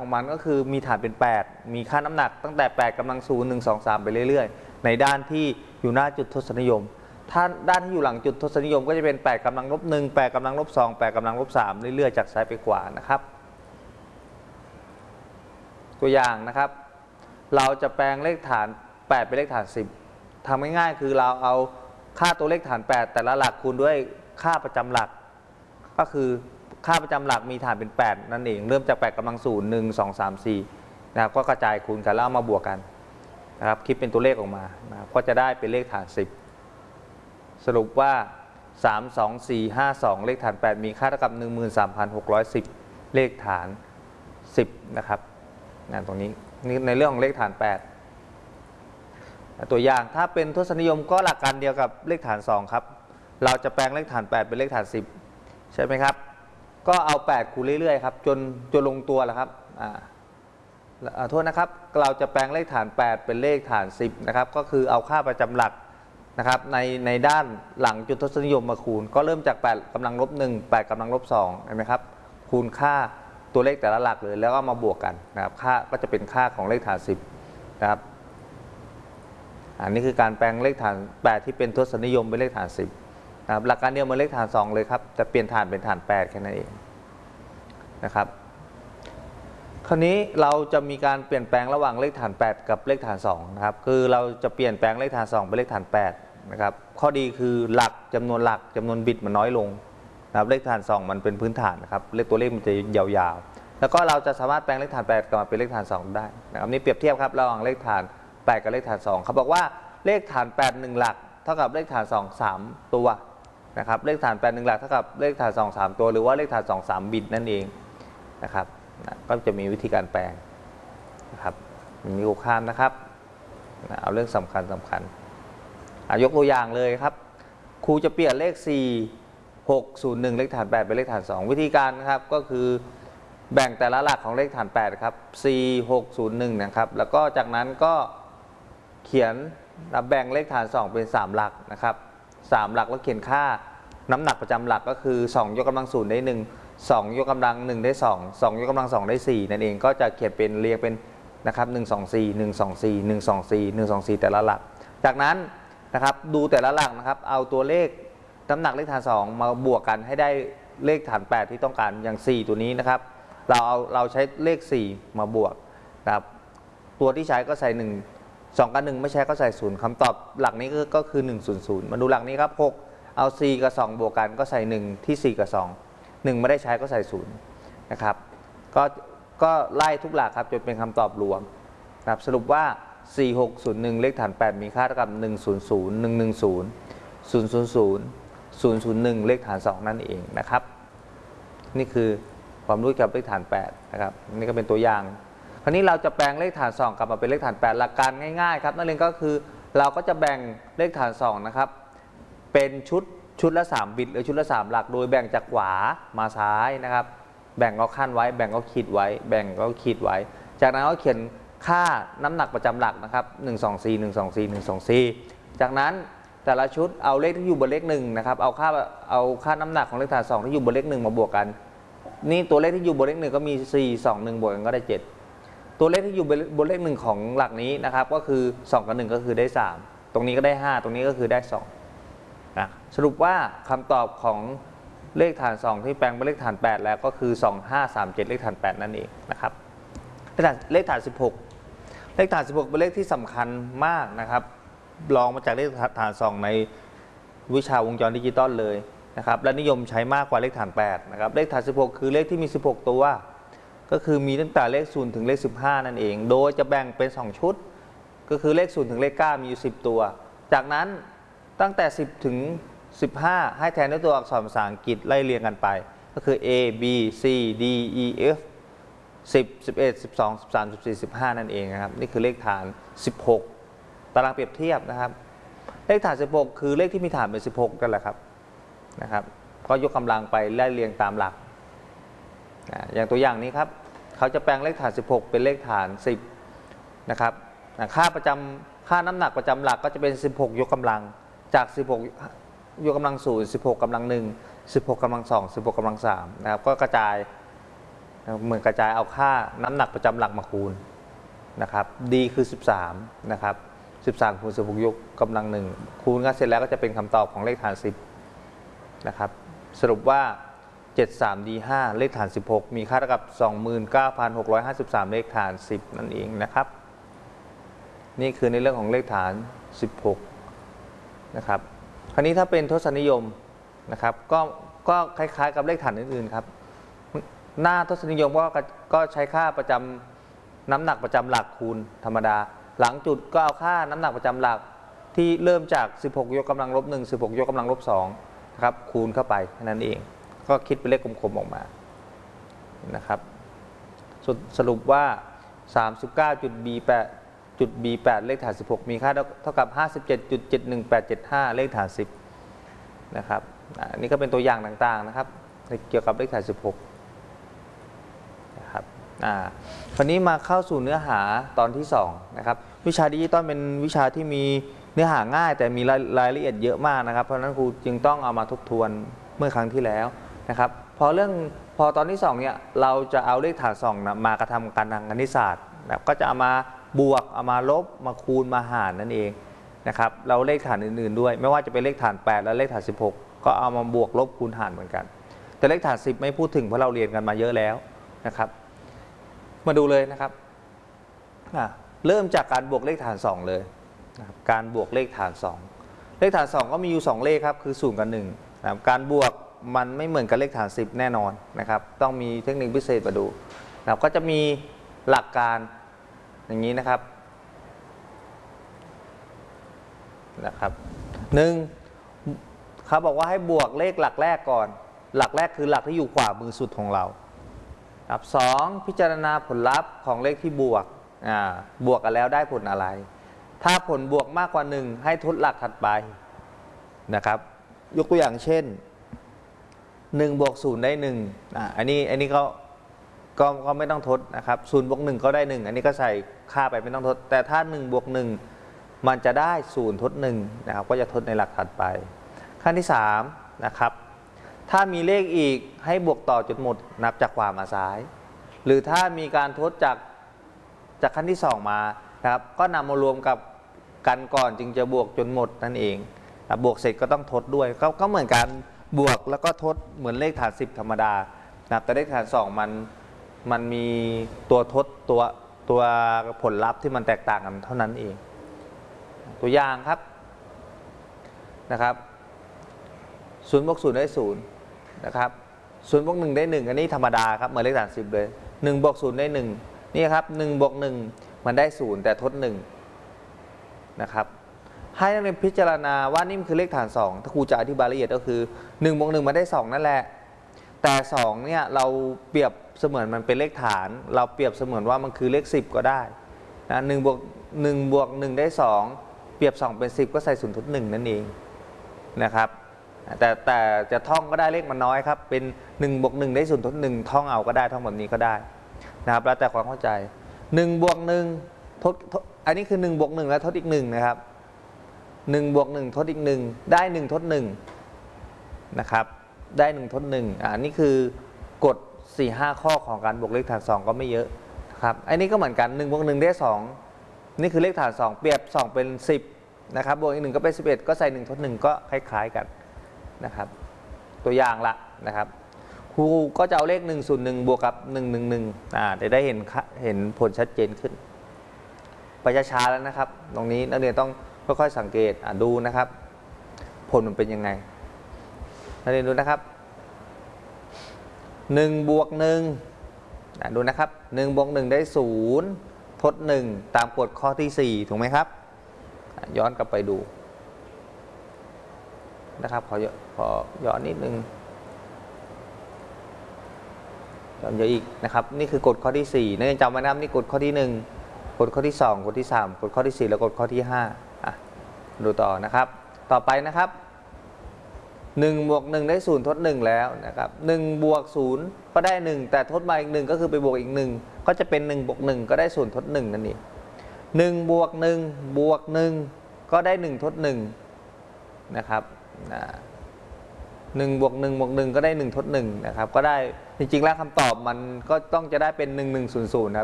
ของมันก็คือมีฐานเป็น8มีค่าน้ำหนักตั้งแต่8กำลัง0 1 2 3ไปเรื่อยๆในด้านที่อยู่หน้าจุดทศนิยมถ้าด้านที่อยู่หลังจุดทศนิยมก็จะเป็น8กำลัง-1 8กำลัง-2 8กำลัง-3เรื่อยๆจากซ้ายไปขวานะครับตัวอย่างนะครับเราจะแปลงเลขฐาน8เป็นเลขฐาน10ทำง่ายๆคือเราเอาค่าตัวเลขฐาน8แต่ละหลักคูณด้วยค่าประจำหลักก็คือค่าประจำหลักมีฐานเป็น8นั่นเองเริ่มจาก8กำลัง0 1 2 3 4นะครับก็กระจายคูณกันแล้วมาบวกกันนะครับคิดเป็นตัวเลขออกมานะครับก็จะได้เป็นเลขฐาน10สรุปว่า3 2 4 5 2เลขฐาน8มีค่าเท่ากับ 13,610 เลขฐาน10นะครับตรงนี้ในเรื่องของเลขฐาน8ตัวอย่างถ้าเป็นทศนิยมก็หลักการเดียวกับเลขฐาน2ครับเราจะแปลงเลขฐาน8เป็นเลขฐาน10ใช่ไหมครับก็เอา8คูณเรื่อยๆครับจนลงตัวแล้วครับโทษนะครับเราจะแปลงเลขฐาน8เป็นเลขฐาน10นะครับก็คือเอาค่าประจำหลักนะครับในด้านหลังจุดทศนิยมมาคูณก็เริ่มจาก8กำลัง-1 8กำลัง-2เห็นไหมครับคูณค่าตัวเลขแต่ละหลักเลยแล้วก็มาบวกกันนะครับค่าก็จะเป็นค่าของเลขฐาน10นะครับอันนี้คือการแปลงเลขฐาน8ที่เป็นทศนิยมเป็นเลขฐาน10นะครับหลักการเดียวเหมือนเลขฐาน2เลยครับแต่เปลี่ยนฐานเป็นฐาน8แค่นั้นเองนะครับคราวนี้เราจะมีการเปลี่ยนแปลงระหว่างเลขฐาน8กับเลขฐาน2นะครับคือเราจะเปลี่ยนแปลงเลขฐาน2เป็นเลขฐาน8นะครับข้อดีคือหลักจำนวนบิตมันน้อยลงนะครับเลขฐาน2มันเป็นพื้นฐานนะครับเลขตัวเลขมันจะยาวๆแล้วก็เราจะสามารถแปลงเลขฐาน8กลับมาเป็นเลขฐาน2ได้นะครับนี่เปรียบเทียบครับระหว่างเลขฐาน8กับเลขฐาน2เขาบอกว่าเลขฐาน8 1หลักเท่ากับเลขฐาน2 3ตัวนะครับเลขฐาน8 1หลักเท่ากับเลขฐาน2 3ตัวหรือว่าเลขฐาน2 3บิตนั่นเองนะครับก็จะมีวิธีการแปลงนะครับมีคู่ข้ามนะครับเอาเรื่องสำคัญยกตัวอย่างเลยครับครูจะเปลี่ยนเลข4 6 0 1เลขฐาน8เป็นเลขฐาน2วิธีการนะครับก็คือแบ่งแต่ละหลักของเลขฐาน8ครับ4 6 0 1นะครับแล้วก็จากนั้นก็เขียนแบ่งเลขฐาน2เป็น3หลักนะครับ3หลักแล้วเขียนค่าน้ำหนักประจำหลักก็คือ2ยกกำลัง0ได้1 2ยกกำลัง1ได้2 2ยกกำลัง2ได้4นั่นเองก็จะเขียนเป็นเรียงเป็นนะครับ1 2 4 1 2 4 1 2 4 1 2 4แต่ละหลักจากนั้นนะครับดูแต่ละหลักนะครับเอาตัวเลขน้ำหนักเลขฐาน2มาบวกกันให้ได้เลขฐาน8ที่ต้องการอย่าง4ตัวนี้นะครับเราใช้เลข4มาบวกนะครับตัวที่ใช้ก็ใส่1 2กับ1ไม่ใช่ก็ใส่0คำตอบหลักนี้ก็คือ100มาดูหลักนี้ครับ6เอา4กับ2บวกกันก็ใส่1ที่4กับ2 1ไม่ได้ใช้ก็ใส่0นะครับก็ไล่ทุกหลักครับจนเป็นคำตอบรวมนะครับสรุปว่า4601เลขฐาน8มีค่าเท่ากับ100 110 000 001เลขฐาน2นั่นเองนะครับนี่คือความรู้เกี่ยวกับเลขฐาน8นะครับนี่ก็เป็นตัวอย่างคราวนี้เราจะแปลงเลขฐาน2กลับมาเป็นเลขฐาน8หลักการง่ายๆครับนั่นเองก็คือเราก็จะแบ่งเลขฐาน2นะครับเป็นชุดละ3บิตหรือชุดละ3หลักโดยแบ่งจากขวามาซ้ายนะครับแบ่งก็ขั้นไว้แบ่งก็ขีดไว้แบ่งก็ขีดไว้จากนั้นก็เขียนค่าน้ำหนักประจำหลักนะครับ124 124 124จากนั้นแต่ละชุดเอาเลขที่อยู่บนเลข1นะครับเอาค่าน้ำหนักของเลขฐาน2ที่อยู่บนเลข1มาบวกกันนี่ตัวเลขที่อยู่บนเลข1ก็มี4 2 1บวกกันก็ได้7ตัวเลขที่อยู่บนเลข1ของหลักนี้นะครับก็คือ2กับ1ก็คือได้3ตรงนี้ก็ได้5ตรงนี้ก็คือได้2สรุปว่าคำตอบของเลขฐาน2ที่แปลงเป็นเลขฐาน8แล้วก็คือ2537เลขฐาน8นั่นเองนะครับเลขฐาน16เลขฐาน16เป็นเลขที่สำคัญมากนะครับรองมาจากเลขฐาน2ในวิชาวงจรดิจิตอลเลยนะครับและนิยมใช้มากกว่าเลขฐาน8นะครับเลขฐาน16คือเลขที่มี16ตัวก็คือมีตั้งแต่เลข0ถึงเลข15นั่นเองโดยจะแบ่งเป็น2ชุดก็คือเลข0ถึงเลข9มีอยู่10ตัวจากนั้นตั้งแต่10ถึง15ให้แทนด้วยตัวอักษรภาษาอังกฤษไล่เรียงกันไปก็คือ A B C D E F 10 11 12 13 14 15นั่นเองนะครับนี่คือเลขฐาน16ตารางเปรียบเทียบนะครับเลขฐาน16คือเลขที่มีฐานเป็น16กันแหละครับก็ยกกำลังไปไล่เรียงตามหลักอย่างตัวอย่างนี้ครับเขาจะแปลงเลขฐาน16เป็นเลขฐาน10นะครับค่าน้ำหนักประจำหลักก็จะเป็น16ยกกำลังจาก16ยกกำลัง0 16กำลัง1 16กำลัง2 16กำลัง3นะครับก็กระจายเหมือนกระจายเอาค่าน้ำหนักประจำหลักมาคูณนะครับ d คือ13นะครับ13คูณ16ยกกำลัง1คูณกันเสร็จแล้วก็จะเป็นคำตอบของเลขฐาน10นะครับสรุปว่า 73d5 เลขฐาน 16มีค่าเท่ากับ 29,653 เลขฐาน10นั่นเองนะครับนี่คือในเรื่องของเลขฐาน16นะครับคราวนี้ถ้าเป็นทศนิยมนะครับก็คล้ายๆกับเลขฐานอื่นๆครับหน้าทศนิยมก็ใช้ค่าประจำน้ำหนักประจำหลักคูณธรรมดาหลังจุดก็เอาค่าน้ำหนักประจำหลักที่เริ่มจาก16ยกกำลังลบ1 16ยกกำลังลบ2นะครับคูณเข้าไปแค่นั้นเองก็คิดเป็นเลขกลมๆออกมานะครับสรุปว่า 39.b8 เลขฐาน16มีค่าเท่ากับ 57.71875 เลขฐาน10นะครับนี่ก็เป็นตัวอย่างต่างๆนะครับเกี่ยวกับเลขฐาน16นะครับคราวนี้มาเข้าสู่เนื้อหาตอนที่2นะครับวิชาดิจิตอลเป็นวิชาที่มีเนื้อหาง่ายแต่มีรายละเอียดเยอะมากนะครับเพราะฉะนั้นครูจึงต้องเอามาทบทวนเมื่อครั้งที่แล้วนะครับพอตอนที่2เนี่ยเราจะเอาเลขฐาน2มากระทำการทางคณิตศาสตร์นะก็จะเอามาบวกเอามาลบมาคูณมาหารนั่นเองนะครับเราเลขฐานอื่นๆด้วยไม่ว่าจะเป็นเลขฐาน8และเลขฐาน16ก็เอามาบวกลบคูณหารเหมือนกันแต่เลขฐาน10ไม่พูดถึงเพราะเราเรียนกันมาเยอะแล้วนะครับมาดูเลยนะครับเริ่มจากการบวกเลขฐาน2เลยนะครับการบวกเลขฐาน2เลขฐาน2ก็มีอยู่2เลขครับคือ0กับ1นะครับการบวกมันไม่เหมือนกับเลขฐาน10แน่นอนนะครับต้องมีเทคนิคพิเศษมาดูนะครับก็จะมีหลักการอย่างนี้นะครับ1เขาบอกว่าให้บวกเลขหลักแรกก่อนหลักแรกคือหลักที่อยู่ขวามือสุดของเราครับ2พิจารณาผลลัพธ์ของเลขที่บวกบวกกันแล้วได้ผลอะไรถ้าผลบวกมากกว่า1ให้ทดหลักถัดไปนะครับยกตัวอย่างเช่น1บวก0ได้1อันนี้ก็ไม่ต้องทดนะครับ0บวก1ก็ได้1อันนี้ก็ใส่ค่าไปไม่ต้องทดแต่ถ้า1บวก1มันจะได้0ทด1นะครับก็จะทดในหลักถัดไปขั้นที่3นะครับถ้ามีเลขอีกให้บวกต่อจนหมดนับจากขวามาซ้ายหรือถ้ามีการทดจากขั้นที่2มานะครับก็นำมารวมกับกันก่อนจึงจะบวกจนหมดนั่นเองบวกเสร็จก็ต้องทดด้วยก็เหมือนกันบวกแล้วก็ทดเหมือนเลขฐาน10ธรรมดานะครับแต่เลขฐาน2มันมีตัวทดตัวผลลัพธ์ที่มันแตกต่างกันเท่านั้นเองตัวอย่างครับนะครับ0บวก0ได้0นะครับ0บวก1ได้1อันนี้ธรรมดาครับเหมือนเลขฐาน10เลย1บวก0ได้1นี่ครับ1บวก1มันได้0แต่ทด1นะครับให้นักเรียนพิจารณาว่านี่คือเลขฐาน2ถ้าครูจะอธิบายละเอียดก็คือ1บวก1มันได้2นั่นแหละแต่2เนี่ยเราเปรียบเสมือนมันเป็นเลขฐานเราเปรียบเสมือนว่ามันคือเลข10ก็ได้นะ1บวก1ได้2เปรียบ2เป็น10ก็ใส่0ทด1นั่นเองนะครับแต่จะท่องก็ได้เลขมันน้อยครับเป็น1บวก1ได้0ทด1ท่องเอาก็ได้ท่องแบบนี้ก็ได้นะครับแล้วแต่ความเข้าใจ1บวก1ทดอันนี้คือ1บวก1แล้วทดอีก1นะครับ1บวก1ทดอีก1ได้1ทด1นะครับได้1ทด1นี่คือกฎ 4-5 ข้อของการบวกเลขฐาน2ก็ไม่เยอะครับอันนี้ก็เหมือนกัน1บวก1ได้2นี่คือเลขฐาน2เปรียบ2เป็น10นะครับบวกอีก1ก็เป็น11ก็ใส่1ทด1ก็คล้ายๆกันนะครับตัวอย่างละนะครับครูก็จะเอาเลข1 0 1บวกกับ111จะได้เห็นผลชัดเจนขึ้นไปช้าๆแล้วนะครับตรงนี้นักเรียนต้องค่อยๆสังเกตดูนะครับผลมันเป็นยังไงนักเรียนดูนะครับ1บวก1ดูนะครับ1บวก1ได้0ทด1ตามกฎข้อที่4ถูกไหมครับย้อนกลับไปดูนะครับขอย้อนนิดนึงย้อนเยอะอีกนะครับนี่คือกฎข้อที่4นักเรียนจำไว้นะครับนี่กฎข้อที่1กฎข้อที่2กฎที่3กฎข้อที่4และกฎข้อที่5ดูต่อนะครับต่อไปนะครับ1บวก1ได้0ทด1แล้วนะครับ1บวก0ก็ได้1แต่ทดมาอีก1ก็คือไปบวกอีก1ก็จะเป็น1บวก1ก็ได้0ทด1นั่นเอง1บวก1บวก1ก็ได้1ทด1นะครับ 1 บวก 1 บวก 1 ก็ได้ 1 ทด 1 นะครับก็ได้จริงๆแล้วคำตอบมันก็ต้องจะได้เป็น 1100 นะ